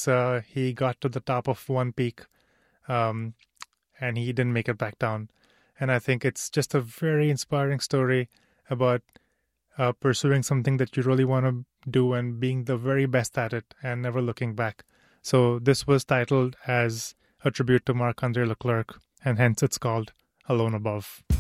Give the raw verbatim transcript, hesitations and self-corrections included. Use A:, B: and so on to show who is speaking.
A: race, uh, he got to the top of one peak, um, and he didn't make it back down. And I think it's just a very inspiring story about uh, pursuing something that you really want to do and being the very best at it and never looking back. So this was titled as a tribute to Marc-Andre Leclerc, and hence it's called Alone Above.